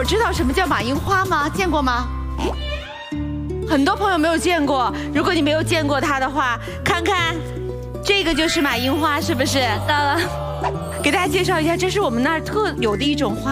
伙知道什么叫马樱花吗？见过吗？很多朋友没有见过。如果你没有见过它的话，看看，这个就是马樱花，是不是？ 到了， 给大家介绍一下，这是我们那儿特有的一种花。